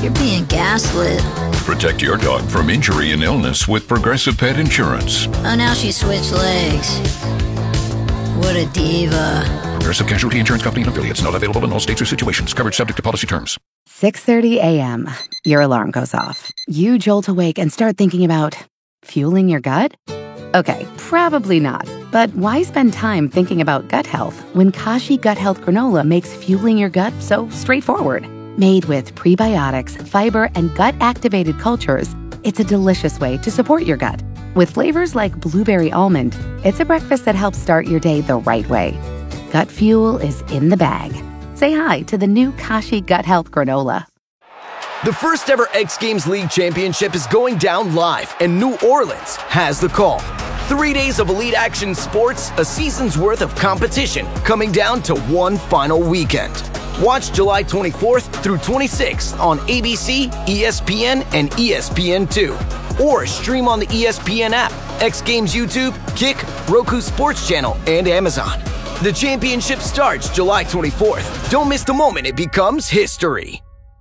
You're being gaslit. Protect your dog from injury and illness with Progressive Pet Insurance. Oh, now she switched legs. What a diva. Progressive Casualty Insurance Company and affiliates. Not available in all states or situations. Coverage subject to policy terms. 6:30 a.m. Your alarm goes off. You jolt awake and start thinking about fueling your gut? Okay, probably not. But why spend time thinking about gut health when Kashi Gut Health Granola makes fueling your gut so straightforward? Made with prebiotics, fiber, and gut-activated cultures, it's a delicious way to support your gut. With flavors like blueberry almond, it's a breakfast that helps start your day the right way. Gut fuel is in the bag. Say hi to the new Kashi Gut Health Granola. The first ever X Games League Championship is going down live, and New Orleans has the call. 3 days of elite action sports, a season's worth of competition, coming down to one final weekend. Watch July 24th through 26th on ABC, ESPN, and ESPN2. Or stream on the ESPN app, X Games YouTube, Kick, Roku Sports Channel, and Amazon. The championship starts July 24th. Don't miss the moment it becomes history.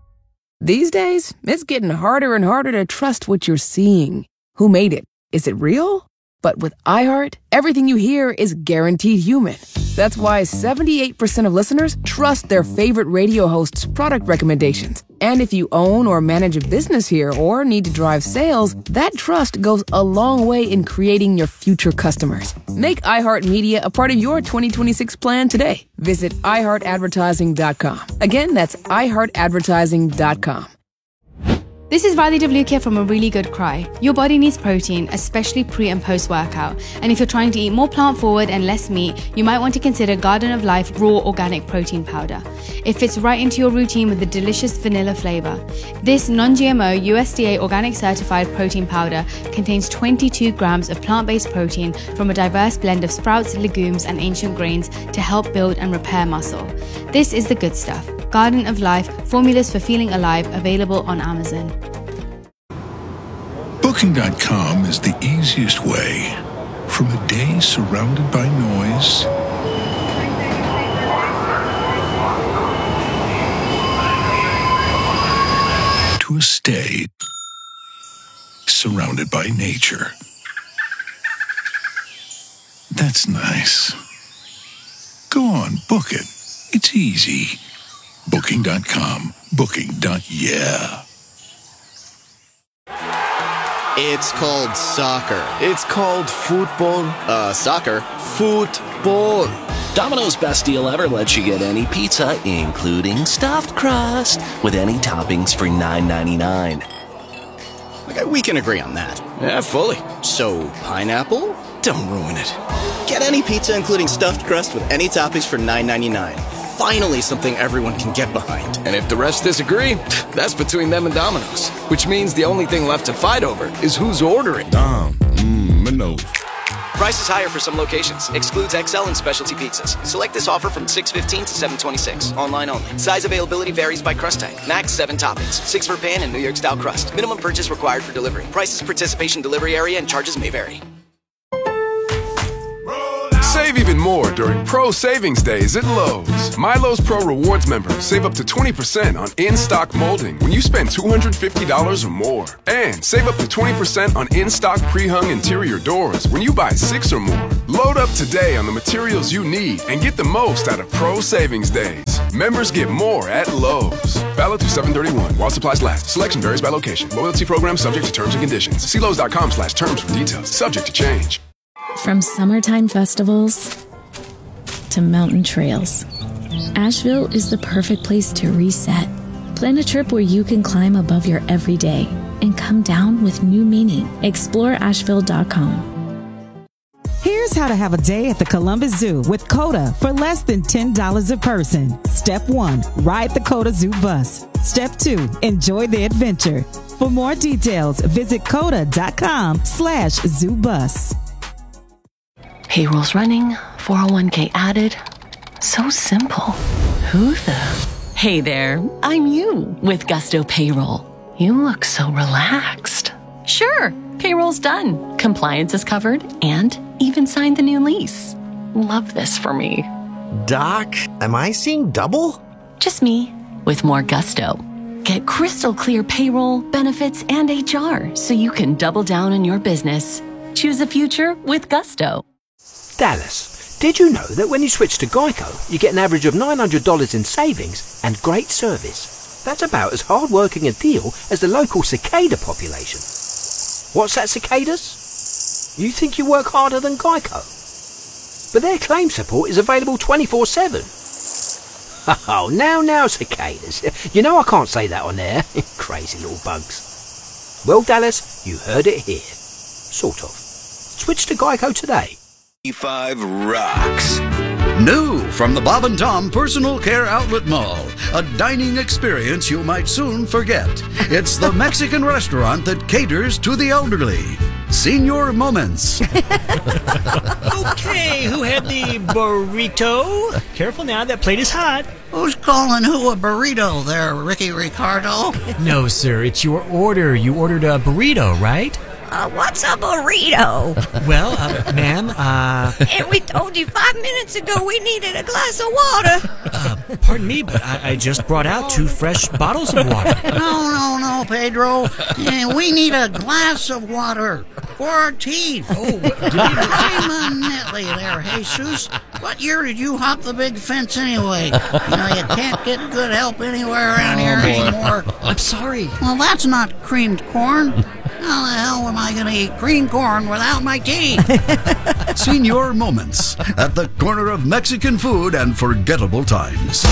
These days, it's getting harder and harder to trust what you're seeing. Who made it? Is it real? But with iHeart, everything you hear is guaranteed human. That's why 78% of listeners trust their favorite radio host's product recommendations. And if you own or manage a business here or need to drive sales, that trust goes a long way in creating your future customers. Make iHeartMedia a part of your 2026 plan today. Visit iHeartAdvertising.com. Again, that's iHeartAdvertising.com. This is Radhi Devlukia from A Really Good Cry. Your body needs protein, especially pre and post workout. And if you're trying to eat more plant forward and less meat, you might want to consider Garden of Life Raw Organic Protein Powder. It fits right into your routine with the delicious vanilla flavor. This non-GMO USDA organic certified protein powder contains 22 grams of plant-based protein from a diverse blend of sprouts, legumes, and ancient grains to help build and repair muscle. This is the good stuff. Garden of Life, formulas for feeling alive, available on Amazon. Booking.com is the easiest way. From a day surrounded by noise to a stay surrounded by nature. That's nice. Go on, book it. It's easy. Booking.com. Booking.yeah. It's called soccer. It's called football. Soccer. Football. Domino's Best Deal Ever lets you get any pizza, including stuffed crust, with any toppings for $9.99. Okay, we can agree on that. Yeah, fully. So, pineapple? Don't ruin it. Get any pizza, including stuffed crust, with any toppings for $9.99. Finally something everyone can get behind. And if the rest disagree, that's between them and Domino's. Which means the only thing left to fight over is who's ordering. Domino's. Price is higher for some locations. Excludes XL and specialty pizzas. Select this offer from 6/15 to 7/26. Online only. Size availability varies by crust type. Max 7 toppings. 6 for pan and New York style crust. Minimum purchase required for delivery. Prices, participation, delivery area, and charges may vary. Save even more during Pro Savings Days at Lowe's. My Lowe's Pro Rewards members save up to 20% on in-stock molding when you spend $250 or more. And save up to 20% on in-stock pre-hung interior doors when you buy 6 or more. Load up today on the materials you need and get the most out of Pro Savings Days. Members get more at Lowe's. Valid through 7/31 while supplies last. Selection varies by location. Loyalty program subject to terms and conditions. See Lowe's.com/terms for details. Subject to change. From summertime festivals to mountain trails, Asheville is the perfect place to reset. Plan a trip where you can climb above your everyday and come down with new meaning. Explore Asheville.com. Here's how to have a day at the Columbus Zoo with COTA for less than $10 a person. Step 1, ride the COTA Zoo bus. Step 2, enjoy the adventure. For more details, visit COTA.com/zoobus. Payroll's running, 401k added. So simple. Who the? Hey there, I'm you with Gusto Payroll. You look so relaxed. Sure, payroll's done. Compliance is covered and even signed the new lease. Love this for me. Doc, am I seeing double? Just me with more gusto. Get crystal clear payroll, benefits, and HR so you can double down on your business. Choose a future with Gusto. Dallas, did you know that when you switch to Geico, you get an average of $900 in savings and great service? That's about as hard-working a deal as the local cicada population. What's that, cicadas? You think you work harder than Geico? But their claim support is available 24/7. Oh, now, cicadas. You know I can't say that on air. Crazy little bugs. Well, Dallas, you heard it here. Sort of. Switch to Geico today. 5 rocks. New from the Bob and Tom Personal Care Outlet Mall. A dining experience you might soon forget. It's the Mexican restaurant that caters to the elderly. Senior Moments. Okay, who had the burrito? Careful now, that plate is hot. Who's calling who a burrito there, Ricky Ricardo? No, sir, it's your order. You ordered a burrito, right? What's a burrito? Well, ma'am, And we told you 5 minutes ago we needed a glass of water. Pardon me, but I just brought out 2 fresh bottles of water. No, Pedro. Yeah, we need a glass of water for our teeth. Oh, Definitely there, Jesus. What year did you hop the big fence anyway? You know, you can't get good help anywhere around here anymore. I'm sorry. Well, that's not creamed corn. How the hell am I going to eat creamed corn without my teeth? Senior Moments at the corner of Mexican food and forgettable times.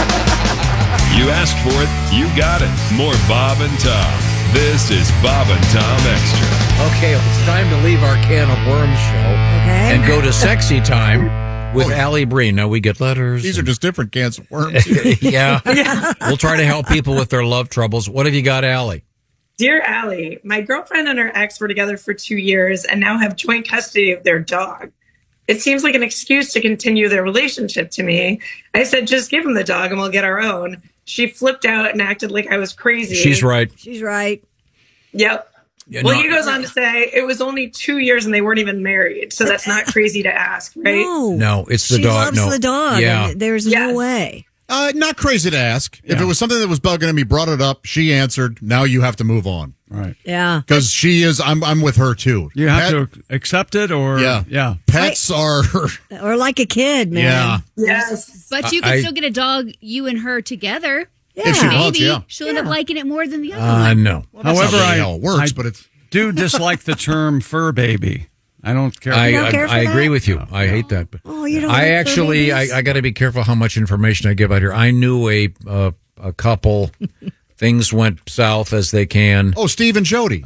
You asked for it, you got it. More Bob and Tom. This is Bob and Tom Extra. Okay, it's time to leave our can of worms show and go to Sexy Time with Allie Breen. Now, we get letters. These are just different cans of worms. Yeah. We'll try to help people with their love troubles. What have you got, Allie? Dear Allie, my girlfriend and her ex were together for 2 years and now have joint custody of their dog. It seems like an excuse to continue their relationship to me. I said, just give him the dog and we'll get our own. She flipped out and acted like I was crazy. She's right. She's right. Yep. Yeah, well, no, he goes on to say it was only 2 years and they weren't even married. So that's not crazy to ask, right? No, it's the she dog. Loves the dog. Yeah. And there's no way. Not crazy to ask. If it was something that was bugging him, he brought it up. She answered. Now you have to move on. Right. Yeah. Because she is. I'm with her too. You have to accept it, or yeah. Pets are or like a kid, man. Yeah. Yes. But you can still get a dog, you and her together. Yeah. If she Maybe wants, yeah. she'll end up liking it more than the other one. No. Well, however, how it works, but it's do dislike the term fur baby. I don't care. I agree with you. I hate that. Oh, you don't. I like actually, fur babies? I got to be careful how much information I give out here. I knew a couple. Things went south as they can. Oh, Steve and Jody.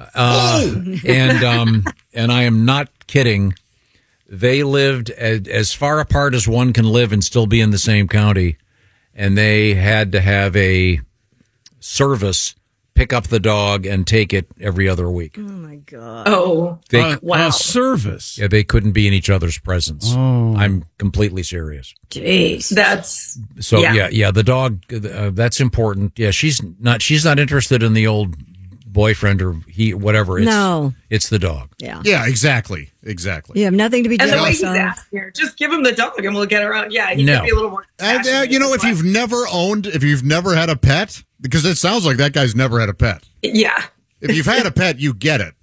And I am not kidding. They lived as far apart as one can live and still be in the same county, and they had to have a service pick up the dog and take it every other week. Oh my God. Oh, wow. A service. Yeah, they couldn't be in each other's presence. Oh. I'm completely serious. Jeez. That's so yeah. The dog, that's important. Yeah, she's not interested in the old boyfriend or whatever. It's the dog. Yeah. Yeah, exactly. You have nothing to be and the way jealous he's of. asking her, just give him the dog and we'll get around. Yeah, he No. could be a little more. You know, if you've never had a pet, because it sounds like that guy's never had a pet. Yeah. If you've had a pet, you get it.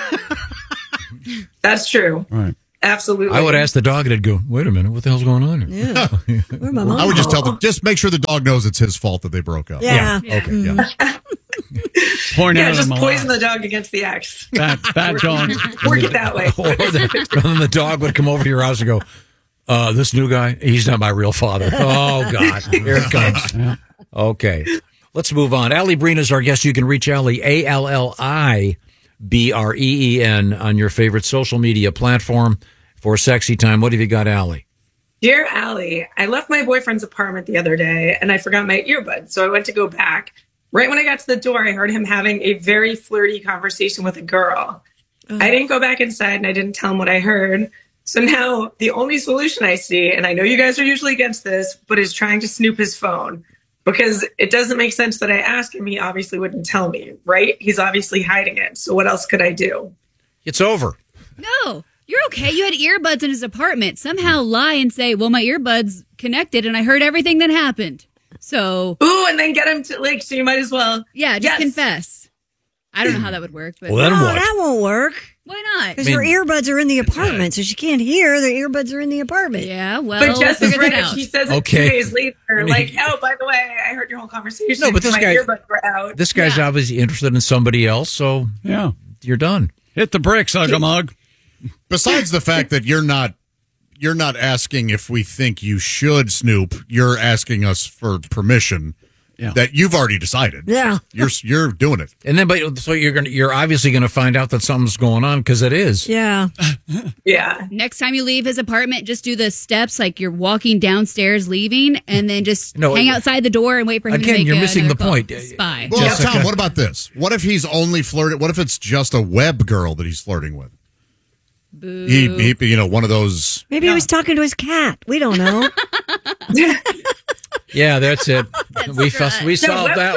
That's true. Right. Absolutely. I would ask the dog, and it'd go, wait a minute, what the hell's going on here? Yeah. Where'd my mom I would just go? tell them, just make sure the dog knows it's his fault that they broke up. Yeah. Okay. Yeah. Point out just of poison the dog against the ex. That dog. Work it that way. Or then the dog would come over to your house and go, this new guy, he's not my real father. Oh, God. Here it comes. Yeah. Okay. Let's move on. Allie Breen is our guest. You can reach Allie, ALLIBREEN, on your favorite social media platform for Sexy Time. What have you got, Allie? Dear Allie, I left my boyfriend's apartment the other day and I forgot my earbuds. So I went to go back. Right when I got to the door, I heard him having a very flirty conversation with a girl. I didn't go back inside and I didn't tell him what I heard. So now the only solution I see, and I know you guys are usually against this, but is trying to snoop his phone. Because it doesn't make sense that I asked him. He obviously wouldn't tell me, right? He's obviously hiding it. So what else could I do? It's over. No, you're okay. You had earbuds in his apartment. Somehow lie and say, well, my earbuds connected and I heard everything that happened. So. Ooh, and then get him to, like, so you might as well. Yeah, just confess. I don't know how that would work, but. No, that won't work. Why not? Because her earbuds are in the apartment, so she can't hear. The earbuds are in the apartment. Yeah, well, but Jess is figure right. that out. She says it 2 days later, like, oh, by the way, I heard your whole conversation. No, but this my guy- earbuds were out. This guy's obviously interested in somebody else, so you're done. Hit the bricks, Ugamug. Besides the fact that you're not asking if we think you should snoop, you're asking us for permission. That you've already decided. Yeah, you're doing it, and then so you're obviously gonna find out that something's going on because it is. Yeah, yeah. Next time you leave his apartment, just do the steps like you're walking downstairs, leaving, and then just hang outside the door and wait for him to make Again, you're missing the another call. point. Spy. Well, Jessica. Tom, what about this? What if he's only flirting? What if it's just a web girl that he's flirting with? Boo. He one of those. maybe he was talking to his cat. We don't know. Yeah, that's it. We solved that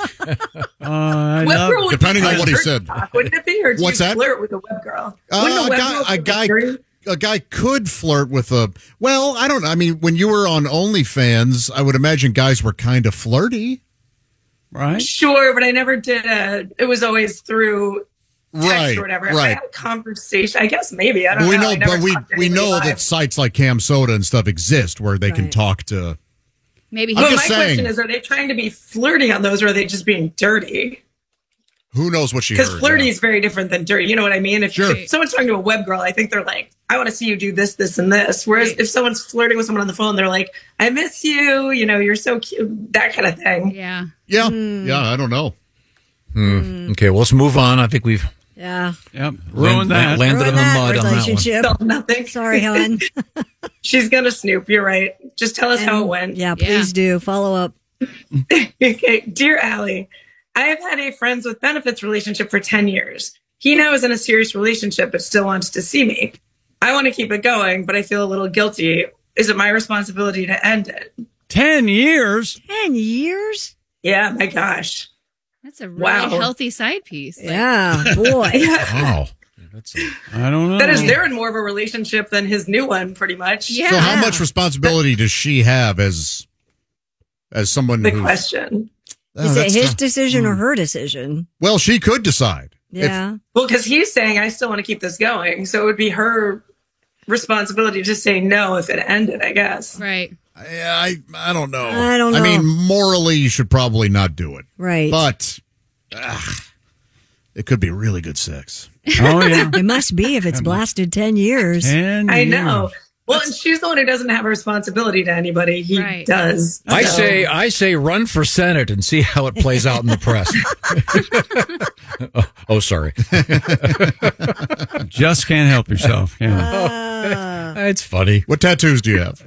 one. Depending on what he said. Wouldn't it be? Or do What's you that? flirt with a web girl? Wouldn't a web girl be A guy could flirt with a. Well, I don't know. I mean, when you were on OnlyFans, I would imagine guys were kind of flirty, right? Sure, but I never did. It was always through text or whatever. If I had a conversation, I guess maybe. I don't know. We know, I never but talked to we anybody know live. that sites like Cam Soda and stuff exist where they can talk to. Maybe. But I'm my just saying. question is: are they trying to be flirty on those, or are they just being dirty? Who knows what she heard? Because flirty is very different than dirty. You know what I mean? If someone's talking to a web girl, I think they're like, I want to see you do this, this, and this. Whereas if someone's flirting with someone on the phone, they're like, I miss you. You know, you're so cute. That kind of thing. Yeah. Yeah. Yeah. I don't know. Okay, well, let's move on. I think we've Yeah. Yep. Ruined that. landed in the mud on that one. relationship. Nothing. Sorry, hon. She's gonna snoop. You're right. Just tell us how it went. Yeah, please do. Follow up. Okay. Dear Allie, I have had a friends with benefits relationship for 10 years. He now is in a serious relationship but still wants to see me. I want to keep it going, but I feel a little guilty. Is it my responsibility to end it? 10 years? 10 years? Yeah, my gosh. That's a really healthy side piece. Like, Yeah, boy. Wow. I don't know. That is, they're in more of a relationship than his new one, pretty much. Yeah. So, how much responsibility does she have as someone? The who's, question. Is it that's his tough. decision or her decision? Well, she could decide. Yeah. Well, because he's saying, I still want to keep this going. So it would be her responsibility to say no if it ended, I guess. Right. I don't know. I don't know. I mean, morally, you should probably not do it. Right. But it could be really good sex. Oh, yeah. It must be if it's blasted 10 years. 10 I years. know. Well, and she's the one who doesn't have a responsibility to anybody. He does. I So- say run for Senate and see how it plays out in the press. oh, sorry. Just can't help yourself. Yeah. It's funny. What tattoos do you have?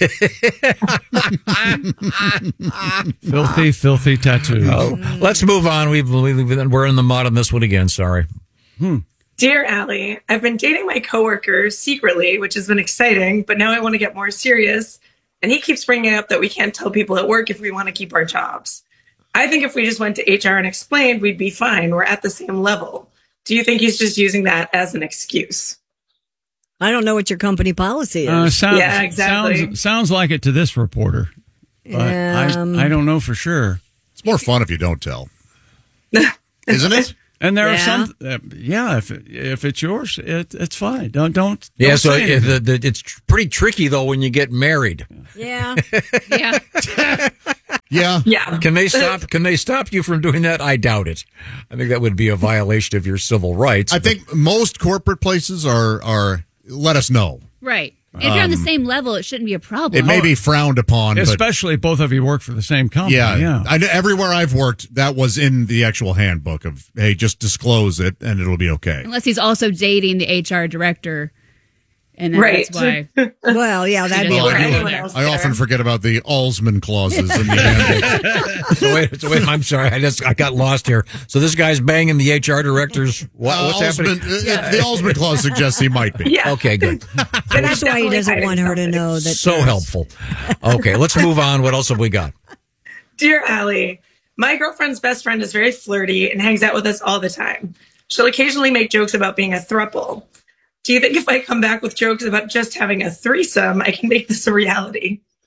Filthy tattoos. Oh, let's move on. We're in the mud on this one again. Sorry. Dear Allie, I've been dating my coworker secretly, which has been exciting, but now I want to get more serious. And he keeps bringing up that we can't tell people at work if we want to keep our jobs. I think if we just went to HR and explained, we'd be fine. We're at the same level. Do you think he's just using that as an excuse? I don't know what your company policy is. Yeah, exactly. Sounds like it to this reporter. But I don't know for sure. It's more fun if you don't tell. Isn't it? And there are some, if it's yours, it's fine. Don't. Yeah, don't so say anything. it's pretty tricky though when you get married. Yeah. Yeah. Yeah. Yeah. Can they stop you from doing that? I doubt it. I think that would be a violation of your civil rights. I think most corporate places are let us know. Right. If you're on the same level, it shouldn't be a problem. It may be frowned upon, but especially if both of you work for the same company. yeah. Everywhere I've worked, that was in the actual handbook of, hey, just disclose it and it'll be okay. Unless he's also dating the HR director. And Right. that's why. Well, yeah, that'd be Well, okay. anyone else I there. often forget about the Alsman clauses in the handbook. So wait, I'm sorry. I got lost here. So this guy's banging the HR director's. What's happening? The Alsman clause suggests he might be. Yeah. Okay, good. That's why he doesn't want her to know that. So helpful. Okay, let's move on. What else have we got? Dear Allie, my girlfriend's best friend is very flirty and hangs out with us all the time. She'll occasionally make jokes about being a throuple. Do you think if I come back with jokes about just having a threesome, I can make this a reality?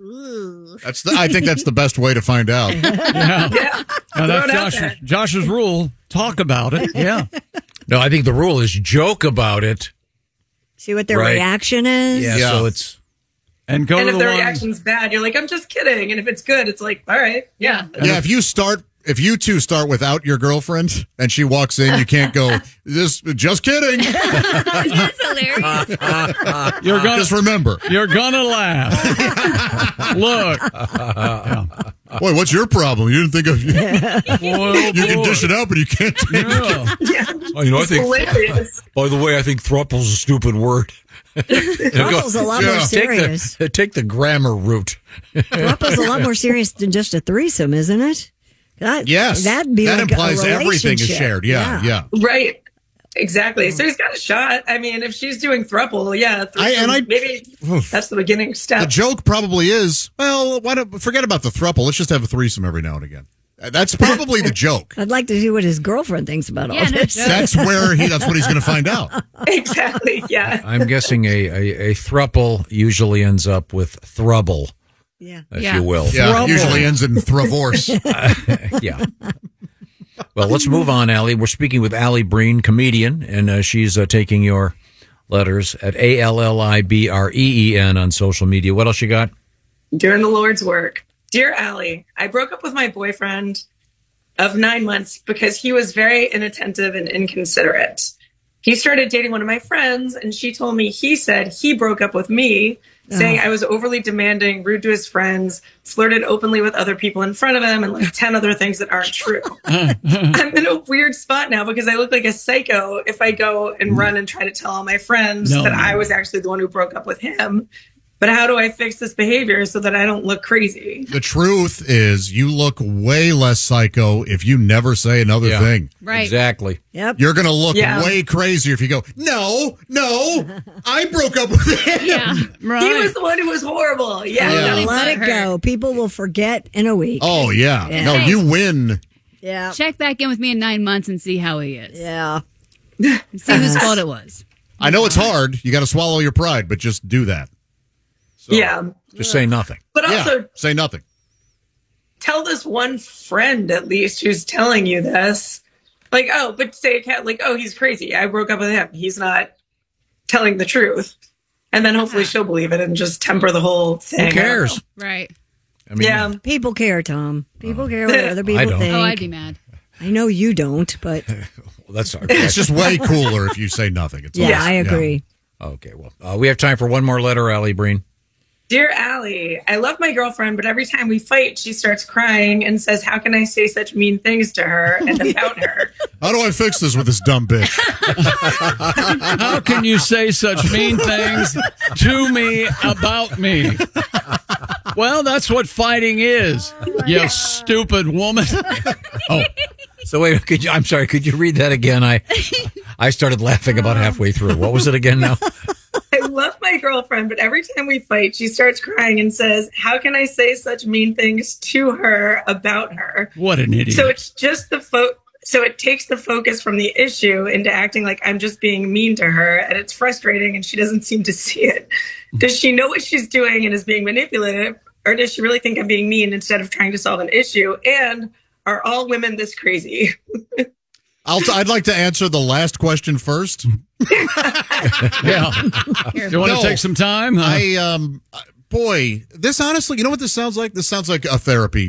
I think that's the best way to find out. Yeah. Now, that's Josh's rule. Talk about it. Yeah. No, I think the rule is joke about it. See what their reaction is. Yeah, so it's... And if their reaction's bad, you're like, I'm just kidding. And if it's good, it's like, all right, yeah. Yeah, if you two start without your girlfriend and she walks in, you can't go, just kidding. That's hilarious. Just remember. You're going to laugh. Look. Boy, what's your problem? You didn't think of you can dish it out, but you can't take it. Oh, I think hilarious. By the way, I think thruple's a stupid word. Thruple's a lot more serious. Take the grammar route. Thruple's a lot more serious than just a threesome, isn't it? Yes. That implies everything is shared. Yeah. Right. Exactly. So he's got a shot. I mean, if she's doing thruple, maybe that's the beginning step. The joke probably is, well, why don't forget about the thruple? Let's just have a threesome every now and again. That's probably the joke. I'd like to see what his girlfriend thinks about all this. That's what he's going to find out. Exactly. Yeah. I'm guessing a thruple usually ends up with throuble. Yeah. If you will. Yeah. Usually ends in thravorce. Yeah. Well, let's move on, Allie. We're speaking with Allie Breen, comedian, and she's taking your letters at ALLIBREEN on social media. What else you got? Doing the Lord's work. Dear Allie, I broke up with my boyfriend of 9 months because he was very inattentive and inconsiderate. He started dating one of my friends, and she told me he said he broke up with me, saying I was overly demanding, rude to his friends, flirted openly with other people in front of him, and like 10 other things that aren't true. I'm in a weird spot now because I look like a psycho if I go and run and try to tell all my friends I was actually the one who broke up with him. But how do I fix this behavior so that I don't look crazy? The truth is you look way less psycho if you never say another thing. Right. Exactly. Yep. You're going to look way crazier if you go, no, I broke up with him. Yeah. Right. He was the one who was horrible. Yeah. Let it go. People will forget in a week. Oh, yeah. No, you win. Yeah. Check back in with me in 9 months and see how he is. Yeah. See whose fault it was. I know it's hard. You got to swallow your pride, but just do that. So, just say nothing. But also, say nothing. Tell this one friend at least who's telling you this. Like, but say a cat, like, he's crazy. I broke up with him. He's not telling the truth. And then hopefully she'll believe it and just temper the whole thing. Who cares? Right. I mean, people care, Tom. People care what other people think. Oh, I'd be mad. I know you don't, but that's our it's just way cooler if you say nothing. It's awesome. I agree. Yeah. Okay, well, we have time for one more letter, Allie Breen. Dear Allie, I love my girlfriend, but every time we fight, she starts crying and says, how can I say such mean things to her and about her? How do I fix this with this dumb bitch? How can you say such mean things to me about me? Well, that's what fighting is, you stupid woman. So wait, I'm sorry, could you read that again? I started laughing about halfway through. What was it again now? I love my girlfriend, but every time we fight, she starts crying and says, how can I say such mean things to her about her? What an idiot. So it's just so it takes the focus from the issue into acting like I'm just being mean to her, and it's frustrating, and she doesn't seem to see it. Does she know what she's doing and is being manipulative, or does she really think I'm being mean instead of trying to solve an issue? And are all women this crazy? I'd like to answer the last question first. Yeah. You want to take some time? Boy, this honestly, you know what this sounds like? This sounds like a therapy